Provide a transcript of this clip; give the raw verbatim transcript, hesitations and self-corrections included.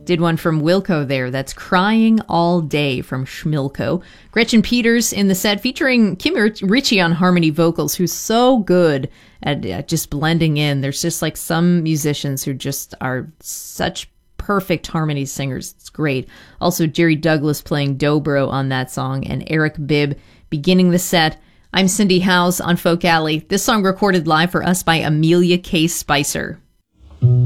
Did one from Wilco there. That's Crying All Day from Schmilko. Gretchen Peters in the set featuring Kim Ritchie on harmony vocals, who's so good at uh, just blending in. There's just like some musicians who just are such perfect harmony singers. It's great. Also, Jerry Douglas playing dobro on that song, and Eric Bibb beginning the set. I'm Cindy Howes on Folk Alley. This song recorded live for us by Amelia K. Spicer.